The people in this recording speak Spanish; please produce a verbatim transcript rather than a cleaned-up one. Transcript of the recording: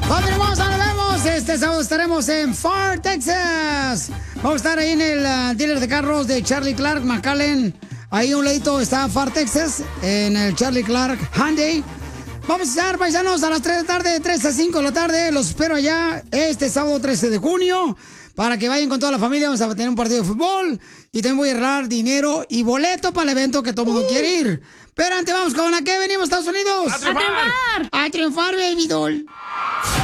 ¡Vamos, vamos, nos vemos! Este sábado estaremos en Far, Texas. Vamos a estar ahí en el uh, dealer de carros de Charlie Clark, McAllen. Ahí a un ladito está Far, Texas, en el Charlie Clark Hyundai. Vamos a estar, paisanos, a las tres de la tarde, de tres a cinco de la tarde. Los espero allá este sábado trece de junio. Para que vayan con toda la familia, vamos a tener un partido de fútbol. Y también voy a regalar dinero y boleto para el evento que todo el mundo uh. quiere ir. Pero antes vamos con la que venimos, Estados Unidos. ¡A triunfar! ¡A triunfar, baby doll!